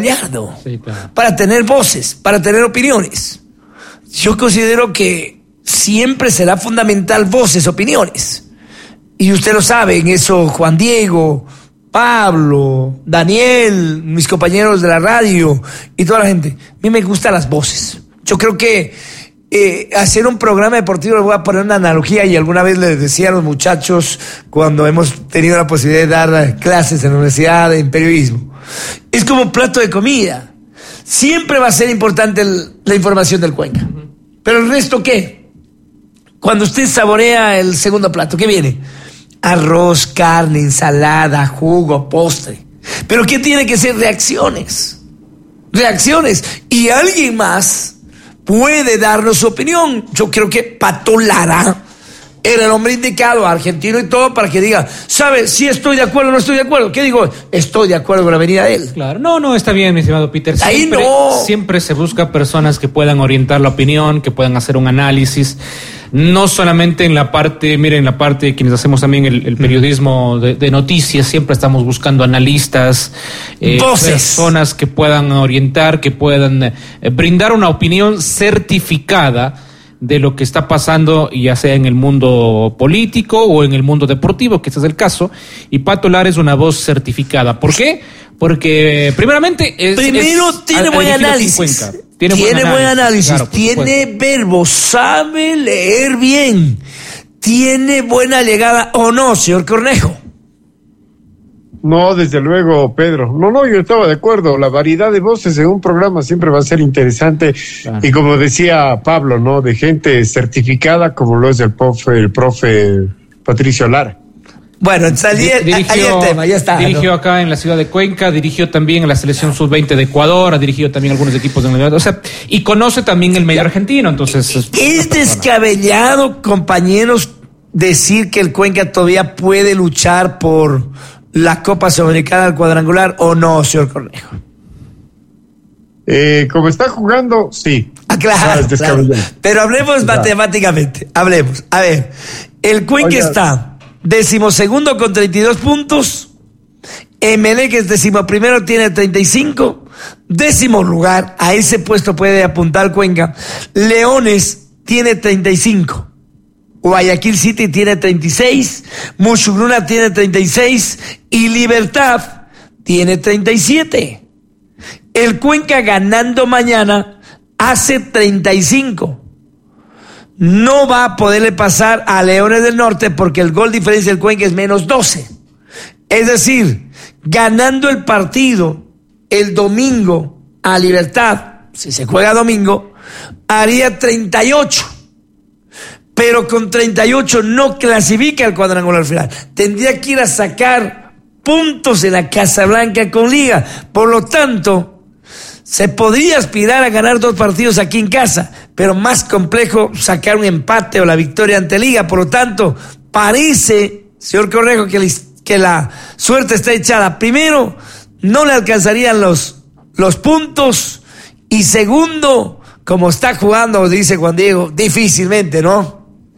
Gallardo, sí, claro, para tener voces, para tener opiniones. Yo considero que siempre será fundamental voces, opiniones. Y usted lo sabe, en eso Juan Diego, Pablo, Daniel, mis compañeros de la radio y toda la gente. A mí me gustan las voces. Yo creo que hacer un programa deportivo, les voy a poner una analogía, y alguna vez les decía a los muchachos cuando hemos tenido la posibilidad de dar clases en la universidad en periodismo, es como un plato de comida. Siempre va a ser importante la información del Cuenca. Pero el resto, ¿qué? Cuando usted saborea el segundo plato, ¿qué viene? Arroz, carne, ensalada, jugo, postre. Pero ¿qué tiene que ser? Reacciones. Y alguien más puede darnos su opinión. Yo creo que Pato Lara era el hombre indicado, argentino y todo, para que diga, ¿sabe si estoy de acuerdo o no estoy de acuerdo? ¿Qué digo? Estoy de acuerdo con la venida de él. Claro, no, está bien, mi estimado Peter. Siempre se busca personas que puedan orientar la opinión, que puedan hacer un análisis, no solamente en la parte, miren, la parte de quienes hacemos también el periodismo de noticias, siempre estamos buscando analistas, personas que puedan orientar, que puedan brindar una opinión certificada de lo que está pasando, ya sea en el mundo político o en el mundo deportivo, que este es el caso, y Pato Lara es una voz certificada. ¿Por qué? Porque primeramente tiene buen análisis. Tiene buen análisis, claro, tiene verbo, sabe leer bien, tiene buena llegada, ¿o no, señor Cornejo? No, desde luego, Pedro. No, yo estaba de acuerdo. La variedad de voces en un programa siempre va a ser interesante. Claro. Y como decía Pablo, ¿no? De gente certificada, como lo es el profe Patricio Lara. Bueno, ahí el tema, ya está. Dirigió acá en la ciudad de Cuenca, dirigió también en la selección sub-20 de Ecuador, ha dirigido también algunos equipos de Ecuador, o sea, y conoce también el medio argentino, entonces... Es descabellado, compañeros, decir que el Cuenca todavía puede luchar por la Copa Sudamericana al cuadrangular, ¿o no, señor Cornejo? Como está jugando, sí. Claro. Pero hablemos matemáticamente. Hablemos. A ver, el Cuenca está 12º con 32 puntos. Emelec es 11º, tiene 35. 10º lugar, a ese puesto puede apuntar Cuenca. Leones tiene 35. Guayaquil City tiene 36, Muchugruna tiene 36 y Libertad tiene 37. El Cuenca ganando mañana hace 35. No va a poderle pasar a Leones del Norte porque el gol diferencia del Cuenca es menos 12. Es decir, ganando el partido el domingo a Libertad, si se juega domingo, haría 38. Pero con 38 no clasifica al cuadrangular final. Tendría que ir a sacar puntos en la Casa Blanca con Liga. Por lo tanto, se podría aspirar a ganar 2 partidos aquí en casa, pero más complejo sacar un empate o la victoria ante Liga. Por lo tanto, parece, señor Cornejo, que la suerte está echada. Primero, no le alcanzarían los puntos. Y segundo, como está jugando, dice Juan Diego, difícilmente, ¿no?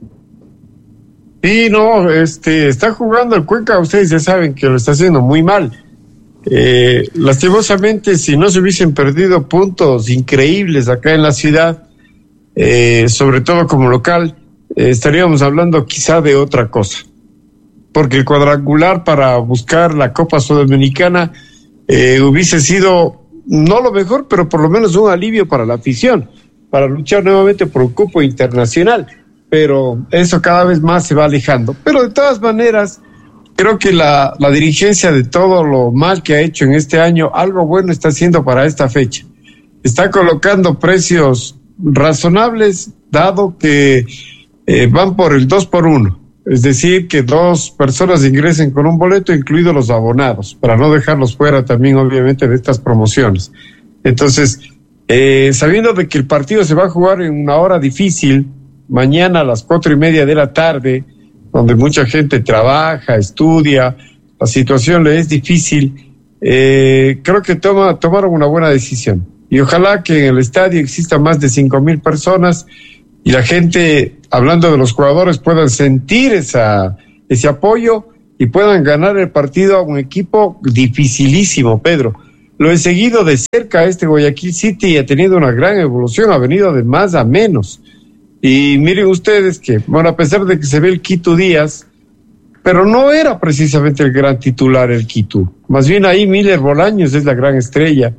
Sí, no, está jugando el Cuenca, ustedes ya saben que lo está haciendo muy mal. Lastimosamente, si no se hubiesen perdido puntos increíbles acá en la ciudad, sobre todo como local, estaríamos hablando quizá de otra cosa. Porque el cuadrangular para buscar la Copa Sudamericana hubiese sido, no lo mejor, pero por lo menos un alivio para la afición, para luchar nuevamente por un cupo internacional. Pero eso cada vez más se va alejando. Pero de todas maneras, creo que la dirigencia de todo lo mal que ha hecho en este año, algo bueno está haciendo para esta fecha. Está colocando precios razonables, dado que van por el 2x1. Es decir, que 2 personas ingresen con un boleto, incluidos los abonados, para no dejarlos fuera también, obviamente, de estas promociones. Entonces, sabiendo de que el partido se va a jugar en una hora difícil, mañana a las 4:30 de la tarde, donde mucha gente trabaja, estudia, la situación le es difícil, creo que tomaron una buena decisión. Y ojalá que en el estadio exista más de 5,000 personas y la gente, hablando de los jugadores, puedan sentir ese apoyo y puedan ganar el partido a un equipo dificilísimo, Pedro. Lo he seguido de cerca este Guayaquil City y ha tenido una gran evolución, ha venido de más a menos. Y miren ustedes que, bueno, a pesar de que se ve el Quito Díaz, pero no era precisamente el gran titular el Quito. Más bien ahí Miller Bolaños es la gran estrella.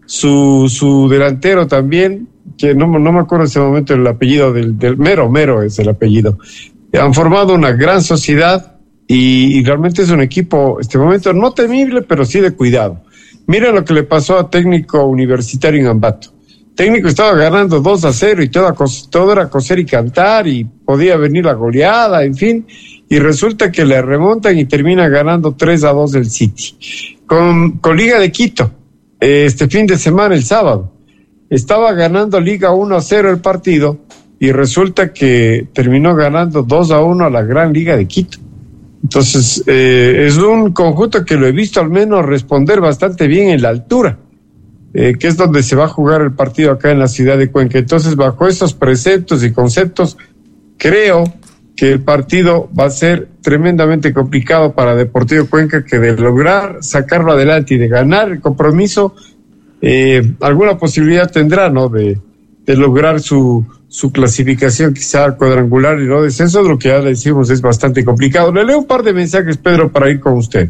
Su delantero también, que no me acuerdo en ese momento el apellido del Mero es el apellido. Han formado una gran sociedad y realmente es un equipo, este momento, no temible, pero sí de cuidado. Miren lo que le pasó a Técnico Universitario en Ambato. Técnico estaba ganando 2-0 y todo era coser y cantar y podía venir la goleada, en fin, y resulta que le remontan y termina ganando 3-2 el City. Con Liga de Quito, este fin de semana, el sábado, estaba ganando Liga 1-0 el partido y resulta que terminó ganando 2-1 a la Gran Liga de Quito. Entonces, es un conjunto que lo he visto al menos responder bastante bien en la altura, que es donde se va a jugar el partido acá en la ciudad de Cuenca. Entonces, bajo esos preceptos y conceptos, creo que el partido va a ser tremendamente complicado para Deportivo Cuenca, que de lograr sacarlo adelante y de ganar el compromiso, alguna posibilidad tendrá, ¿no?, de lograr su clasificación quizá cuadrangular y no descenso. Lo que ya le decimos es bastante complicado. Le leo un par de mensajes, Pedro, para ir con usted.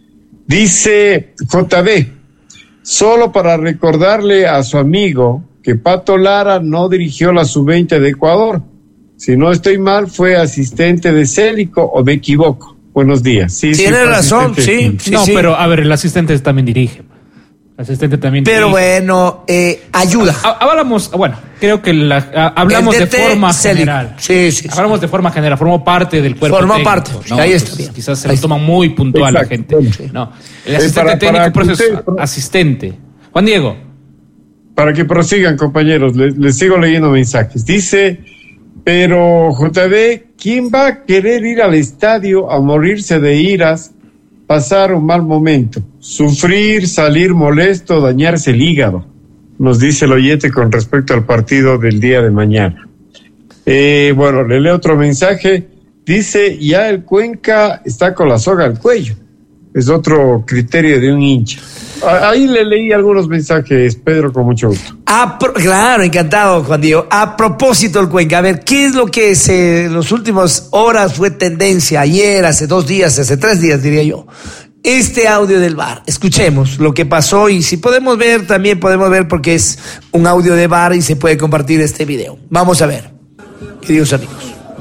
Dice JD, solo para recordarle a su amigo que Pato Lara no dirigió la sub-20 de Ecuador. Si no estoy mal, fue asistente de Célico, o me equivoco. Buenos días. Sí, tiene razón, sí. No, pero a ver, el asistente también dirige. Asistente también. Pero bueno, ayuda. Hablamos, bueno, creo que hablamos de forma general. Sí. Hablamos de forma general, formó parte del cuerpo técnico. Formó parte, ¿no? Ahí está bien. Quizás se lo toma muy puntual. Exacto. La gente. No, el asistente técnico, por eso es asistente. Juan Diego. Para que prosigan, compañeros, les sigo leyendo mensajes. Dice, pero JD, ¿quién va a querer ir al estadio a morirse de iras, pasar un mal momento, sufrir, salir molesto, dañarse el hígado? Nos dice el oyente con respecto al partido del día de mañana. Bueno, le leo otro mensaje. Dice, ya el Cuenca está con la soga al cuello. Es otro criterio de un hincha. Ahí le leí algunos mensajes, Pedro, con mucho gusto. Claro, encantado, Juan Diego. A propósito del Cuenca, a ver, ¿qué es lo que en las últimas horas fue tendencia? Ayer, hace 2 días, hace 3 días, diría yo. Este audio del VAR. Escuchemos lo que pasó y si podemos ver, también podemos ver porque es un audio de VAR y se puede compartir este video. Vamos a ver, queridos amigos.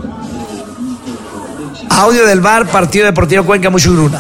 Audio del VAR, partido Deportivo Cuenca, Muchugruna.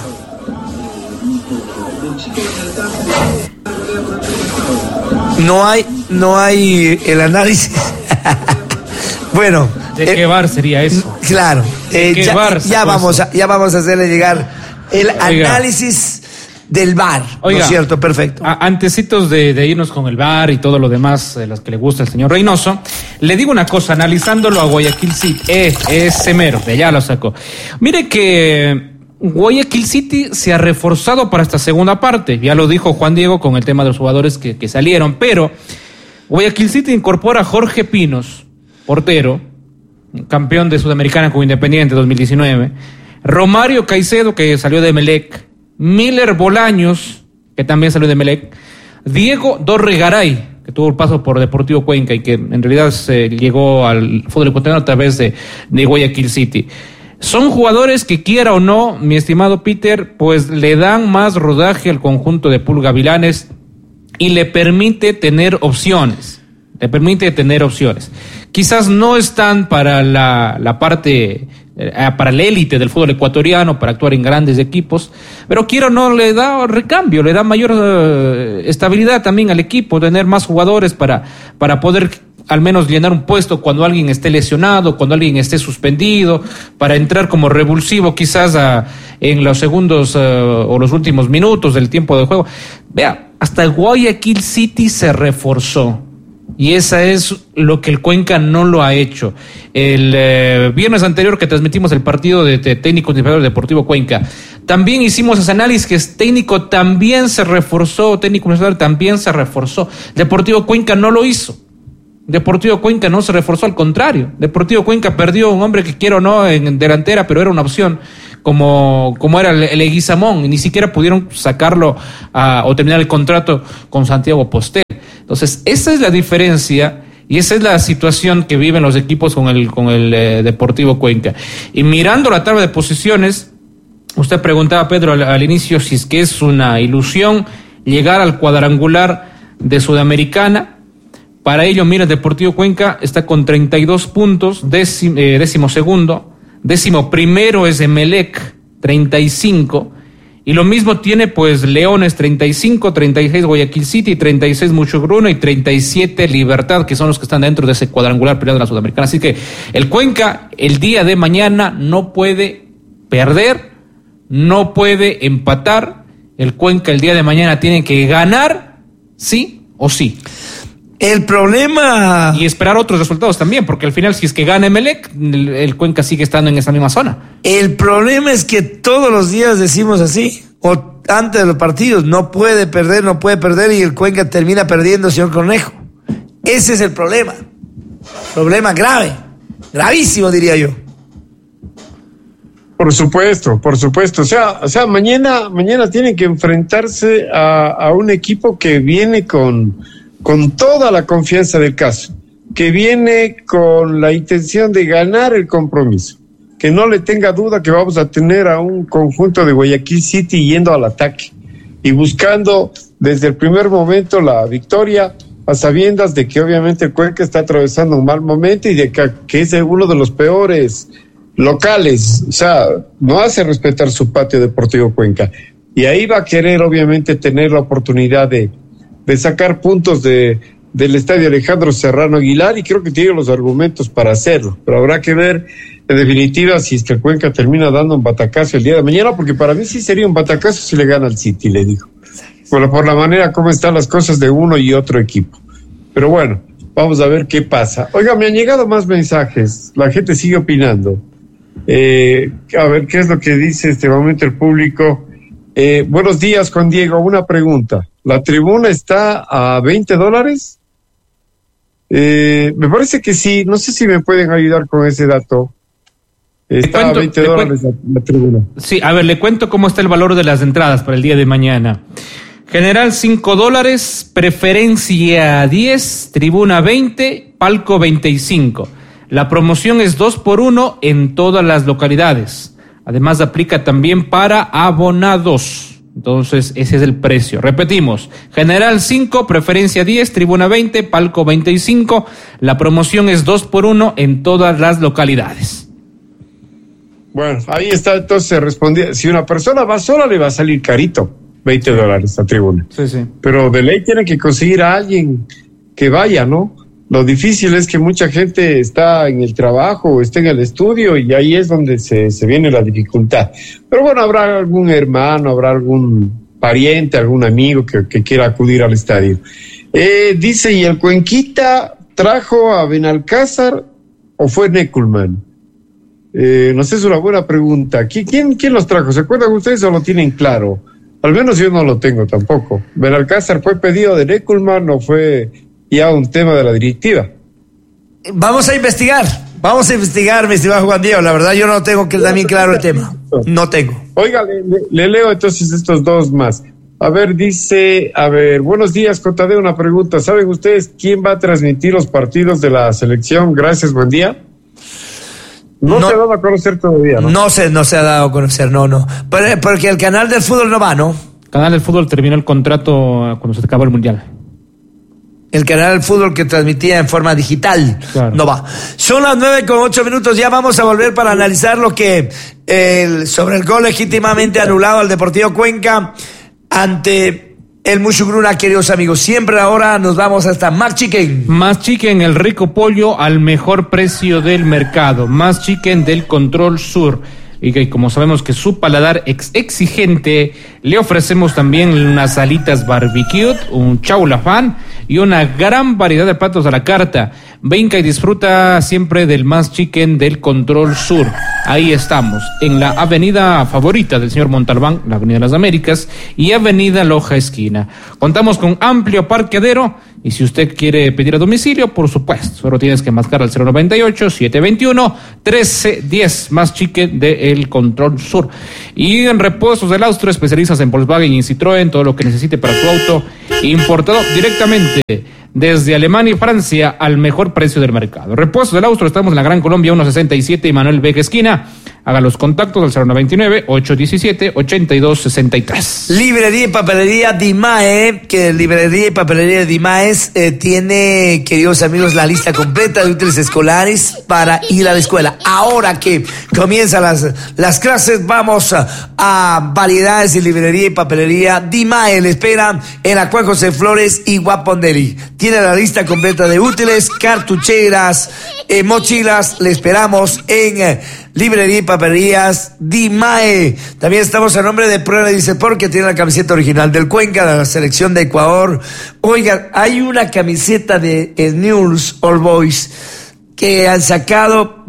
No hay el análisis. Bueno. ¿De qué VAR sería eso? Claro. Ya vamos a hacerle llegar el análisis del VAR. Oiga, ¿no es cierto? Perfecto. Antecitos de irnos con el VAR y todo lo demás, las que le gusta al señor Reynoso, le digo una cosa, analizándolo a Guayaquil City, ese mero, de allá lo sacó. Mire que Guayaquil City se ha reforzado para esta segunda parte, ya lo dijo Juan Diego con el tema de los jugadores que salieron, pero Guayaquil City incorpora a Jorge Pinos, portero, campeón de Sudamericana con Independiente 2019, Romario Caicedo, que salió de Emelec, Miller Bolaños, que también salió de Emelec, Diego Dorregaray, que tuvo el paso por Deportivo Cuenca y que en realidad llegó al fútbol ecuatoriano a través de Guayaquil City. Son jugadores que, quiera o no, mi estimado Peter, pues le dan más rodaje al conjunto de Pulga Vilanes y le permite tener opciones. Quizás no están para la parte, para la élite del fútbol ecuatoriano, para actuar en grandes equipos, pero quiero o no le da recambio, le da mayor estabilidad también al equipo, tener más jugadores para poder al menos llenar un puesto cuando alguien esté lesionado, cuando alguien esté suspendido, para entrar como revulsivo quizás en los segundos o los últimos minutos del tiempo de juego. Vea, hasta el Guayaquil City se reforzó. Y esa es lo que el Cuenca no lo ha hecho. El viernes anterior que transmitimos el partido de técnico de Deportivo Cuenca, también hicimos ese análisis que técnico también se reforzó, técnico universitario también se reforzó. Deportivo Cuenca no lo hizo. Deportivo Cuenca no se reforzó, al contrario. Deportivo Cuenca perdió un hombre que quiera o no en delantera, pero era una opción, como era el Leguizamón, y ni siquiera pudieron sacarlo o terminar el contrato con Santiago Postel. Entonces, esa es la diferencia y esa es la situación que viven los equipos con el Deportivo Cuenca. Y mirando la tabla de posiciones, usted preguntaba, Pedro, al inicio, si es que es una ilusión llegar al cuadrangular de Sudamericana. Para ello, mira, el Deportivo Cuenca está con 32 puntos, décimo segundo. Décimo primero es Emelec, 35. Y lo mismo tiene pues Leones, 35, 36 Guayaquil City, 36 Muchugruna y 37 Libertad, que son los que están dentro de ese cuadrangular peleado de la Sudamericana. Así que el Cuenca el día de mañana no puede perder, no puede empatar. El Cuenca el día de mañana tiene que ganar, sí o sí. El problema... Y esperar otros resultados también, porque al final si es que gana Emelec, el Cuenca sigue estando en esa misma zona. El problema es que todos los días decimos así, o antes de los partidos, no puede perder, y el Cuenca termina perdiendo, señor Cornejo. Ese es el problema. Problema grave, gravísimo diría yo. Por supuesto. O sea, mañana tienen que enfrentarse a un equipo que viene con toda la confianza del caso, que viene con la intención de ganar el compromiso, que no le tenga duda que vamos a tener a un conjunto de Guayaquil City yendo al ataque y buscando desde el primer momento la victoria, a sabiendas de que obviamente el Cuenca está atravesando un mal momento y de que es uno de los peores locales. O sea, no hace respetar su patio Deportivo Cuenca, y ahí va a querer obviamente tener la oportunidad de sacar puntos del estadio Alejandro Serrano Aguilar, y creo que tiene los argumentos para hacerlo, pero habrá que ver en definitiva si es que el Cuenca termina dando un batacazo el día de mañana, porque para mí sí sería un batacazo si le gana al City, le digo, por la manera como están las cosas de uno y otro equipo. Pero bueno, vamos a ver qué pasa. Oiga, me han llegado más mensajes, la gente sigue opinando. A ver qué es lo que dice este momento el público. Buenos días, Juan Diego, una pregunta. ¿La tribuna está a $20? Me parece que sí, no sé si me pueden ayudar con ese dato. Está a $20 la tribuna. Sí, a ver, le cuento cómo está el valor de las entradas para el día de mañana. General $5, preferencia 10, tribuna 20, palco 25. La promoción es 2x1 en todas las localidades. Además aplica también para abonados. Entonces, ese es el precio. Repetimos, General 5, preferencia 10, tribuna 20, palco 25. La promoción es 2x1 en todas las localidades. Bueno, ahí está, entonces respondía. Si una persona va sola, le va a salir carito, $20 la tribuna. Sí. Pero de ley tiene que conseguir a alguien que vaya, ¿no? Lo difícil es que mucha gente está en el trabajo, está en el estudio, y ahí es donde se viene la dificultad. Pero bueno, habrá algún hermano, habrá algún pariente, algún amigo que quiera acudir al estadio. Dice, ¿y el Cuenquita trajo a Benalcázar o fue Neckelman? No sé, es una buena pregunta. ¿Quién los trajo? ¿Se acuerdan ustedes o lo tienen claro? Al menos yo no lo tengo tampoco. ¿Benalcázar fue pedido de Neckelman o fue ya un tema de la directiva? Vamos a investigar, mi estimado Juan Diego. La verdad yo no tengo también claro el tema. No tengo. Oiga, le leo entonces estos dos más. A ver, dice, buenos días, Cotadeo, una pregunta. ¿Saben ustedes quién va a transmitir los partidos de la selección? Gracias, buen día. No se ha dado a conocer todavía, ¿no? No se ha dado a conocer, no. Porque el canal del fútbol no va, ¿no? El canal del fútbol terminó el contrato cuando se acabó el Mundial. El canal del fútbol que transmitía en forma digital, claro, no va. Son las 9:08, ya vamos a volver para analizar lo que sobre el gol legítimamente anulado al Deportivo Cuenca ante el Muchugruna, queridos amigos. Siempre ahora nos vamos hasta Más Chicken. Más Chicken, el rico pollo al mejor precio del mercado. Más Chicken del Control Sur. Y que como sabemos que su paladar es exigente, le ofrecemos también unas alitas barbecue, un chaulafán y una gran variedad de platos a la carta. Venga y disfruta siempre del Más Chicken del Control Sur. Ahí estamos, en la avenida favorita del señor Montalbán, la avenida de las Américas, y avenida Loja esquina. Contamos con amplio parqueadero, y si usted quiere pedir a domicilio, por supuesto, solo tienes que marcar al 098-721-1310, más chique del Control Sur. Y en Repuestos del Austro, especialistas en Volkswagen y Citroën, todo lo que necesite para su auto, importado directamente desde Alemania y Francia al mejor precio del mercado. Repuestos del Austro, estamos en la Gran Colombia 167 y Manuel Vega esquina. Haga los contactos al 099-817-8263. Librería y papelería Dimae, que Librería y papelería Dimaes tiene, queridos amigos, la lista completa de útiles escolares para ir a la escuela. Ahora que comienzan las clases, vamos a variedades de librería y papelería Dimae. Le espera en la Juan José Flores y Guaponderi. Tiene la lista completa de útiles, cartucheras, mochilas. Le esperamos en Librería y papelerías Dimae. También estamos a nombre de Prueba Dice porque tiene la camiseta original del Cuenca, de la selección de Ecuador. Oigan, hay una camiseta de Newell's Old Boys que han sacado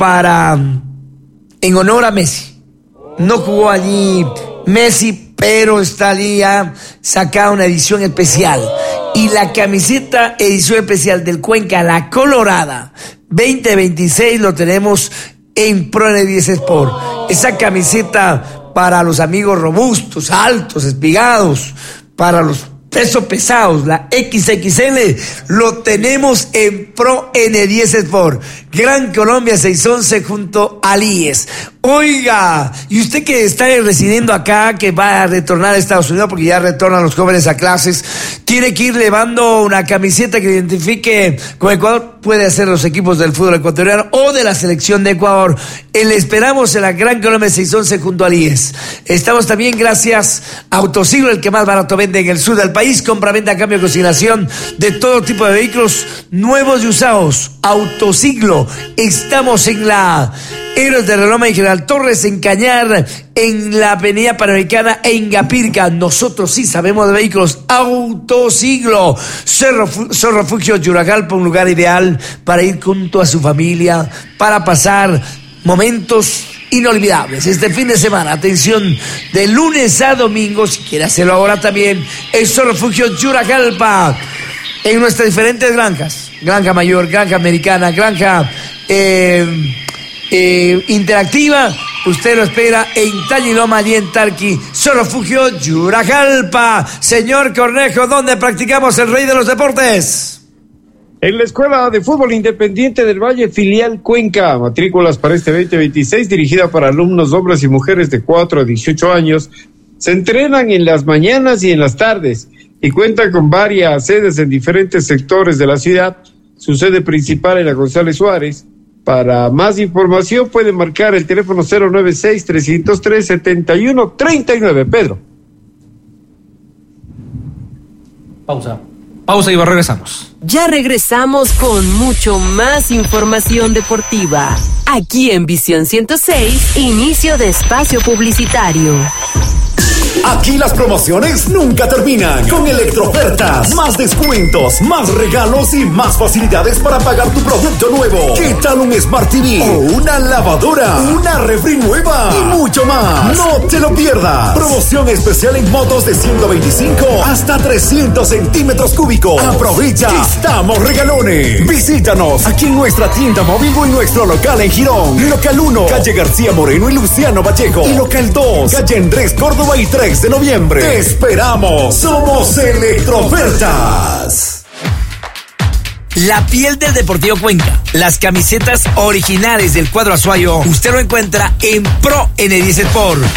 en honor a Messi. No jugó allí Messi, pero está allí sacada una edición especial. Y la camiseta edición especial del Cuenca, la colorada 2026, lo tenemos en Pro N10 Sport. Esa camiseta para los amigos robustos, altos, espigados, para los pesos pesados, la XXL, lo tenemos en Pro N10 Sport. Gran Colombia 611 junto a IES. Oiga, y usted que está residiendo acá, que va a retornar a Estados Unidos, porque ya retornan los jóvenes a clases, tiene que ir llevando una camiseta que identifique con Ecuador. Puede hacer los equipos del fútbol ecuatoriano o de la selección de Ecuador. Le esperamos en la Gran Colombia 611 junto al IES. Estamos también gracias a Autosiglo, el que más barato vende en el sur del país. Compra, venta, cambio, consignación de todo tipo de vehículos nuevos y usados. Autosiglo. Estamos en la Héroes de Reloma y General Torres, en Cañar, en la Avenida Panamericana e en Gapirca. Nosotros sí sabemos de vehículos. Autosiglo. Cerro Refugio Yuragalpa, un lugar ideal para ir junto a su familia, para pasar momentos inolvidables este fin de semana. Atención, de lunes a domingo, si quiere hacerlo ahora también, el Cerro Refugio Yuragalpa, en nuestras diferentes granjas: Granja Mayor, Granja Americana, Granja Interactiva. Usted lo espera en Tañiloma y en Tarqui. Cerro Refugio Yuragalpa. Señor Cornejo, ¿dónde practicamos el rey de los deportes? En la Escuela de Fútbol Independiente del Valle, filial Cuenca. Matrículas para este 2026, dirigida para alumnos hombres y mujeres de 4 a 18 años. Se entrenan en las mañanas y en las tardes y cuenta con varias sedes en diferentes sectores de la ciudad. Su sede principal en la González Suárez. Para más información puede marcar el teléfono 096-303-7139. Pedro. Pausa y regresamos. Ya regresamos con mucho más información deportiva. Aquí en Visión 106, inicio de espacio publicitario. Aquí las promociones nunca terminan. Con Electrofertas, más descuentos, más regalos y más facilidades para pagar tu producto nuevo. ¿Qué tal un Smart TV o una lavadora, una refri nueva y mucho más? No te lo pierdas. Promoción especial en motos de 125 hasta 300 centímetros cúbicos. Aprovecha, estamos regalones. Visítanos aquí en nuestra tienda móvil o en nuestro local en Girón. Local 1, calle García Moreno y Luciano Vallejo. Y local 2, calle Andrés Córdoba y 3 de noviembre. Te esperamos. Somos Electrofertas. La piel del Deportivo Cuenca. Las camisetas originales del cuadro azuayo. Usted lo encuentra en Pro N10 Sport.